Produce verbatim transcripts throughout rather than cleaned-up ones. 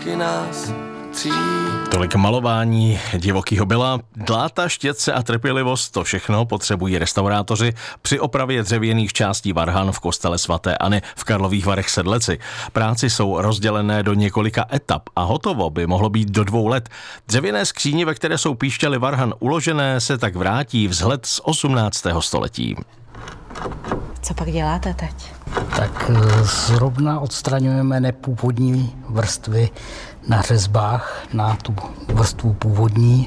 taky nás tří. Tolik malování divokýho byla, dláta, štětce a trpělivost, to všechno potřebují restaurátoři při opravě dřevěných částí varhan v kostele svaté Anny v Karlových Varech Sedleci. Práci jsou rozdělené do několika etap a hotovo by mohlo být do dvou let. Dřevěné skříně, ve které jsou píšťaly varhan uložené, se tak vrátí vzhled z osmnáctého století. Co pak děláte teď? Tak zrovna odstraňujeme nepůvodní vrstvy na řezbách, na tu vrstvu původní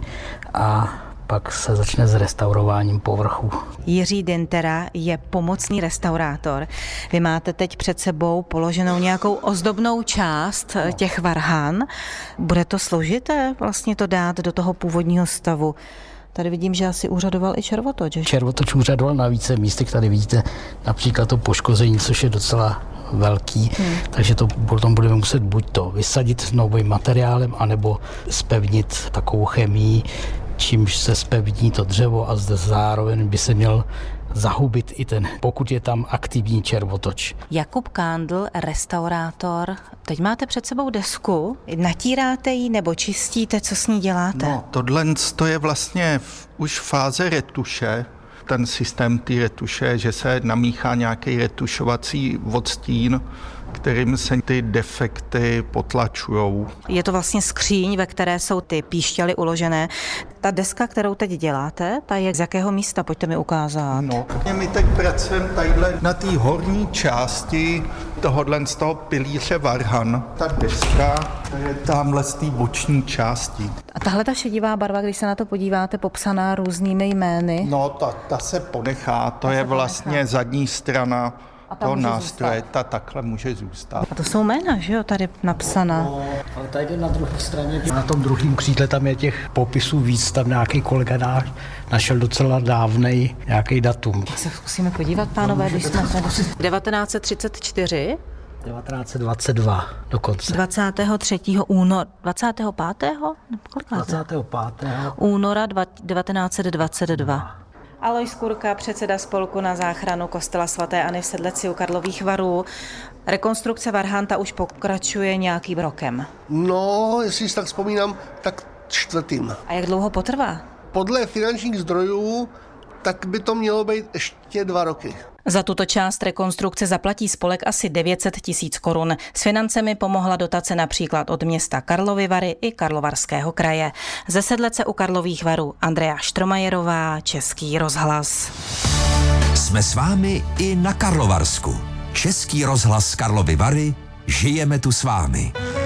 a pak se začne s restaurováním povrchu. Jiří Dintera je pomocný restaurátor. Vy máte teď před sebou položenou nějakou ozdobnou část těch varhan. Bude to složité vlastně to dát do toho původního stavu? Tady vidím, že asi úřadoval i červotoč. Že? Červotoč úřadoval na více místech. Tady vidíte například to poškození, což je docela velký, hmm. takže to potom budeme muset buď to vysadit novým materiálem, anebo zpevnit takovou chemií, čímž se zpevní to dřevo a zde zároveň by se měl zahubit i ten, pokud je tam aktivní červotoč. Jakub Kándl, restaurátor. Teď máte před sebou desku. Natíráte ji nebo čistíte? Co s ní děláte? No, tohle je vlastně už fáze retuše. Ten systém té retuše, že se namíchá nějaký retušovací odstín, kterým se ty defekty potlačujou. Je to vlastně skříň, ve které jsou ty píšťaly uložené. Ta deska, kterou teď děláte, ta je z jakého místa? Pojďte mi ukázat. No, my teď pracujeme tadyhle na té horní části tohohle z toho pilíře varhan. Ta deska je tamhle z té boční části. A tahle ta šedivá barva, když se na to podíváte, popsaná různými jmény? No, ta, ta se ponechá, to ta je ponechá. Vlastně zadní strana toho nástroje, ta takhle může zůstat. A to jsou jména, že jo, tady napsaná. No, ale tady na druhé straně, na tom druhém křídle tam je těch popisů víc, tam nějaký kolega náš našel docela dávnej nějaký datum. Tak se zkusíme podívat, pánové, když jsme tady. devatenáct set třicet čtyři devatenáct set dvacet dva dokonce. dvacátého třetího února, dvacátého pátého dvacátého pátého února devatenáct set dvacet dva. Alojz Kurka, předseda spolku na záchranu kostela svaté Anny v Sedleci u Karlových Varů. Rekonstrukce varhan ta už pokračuje nějakým rokem. No, jestli si tak vzpomínám, tak čtvrtým. A jak dlouho potrvá? Podle finančních zdrojů, tak by to mělo být ještě dva roky. Za tuto část rekonstrukce zaplatí spolek asi devět set tisíc korun. S financemi pomohla dotace například od města Karlovy Vary i Karlovarského kraje. Ze Sedlece u Karlových Varů Andrea Štromajerová, Český rozhlas. Jsme s vámi i na Karlovarsku. Český rozhlas Karlovy Vary, žijeme tu s vámi.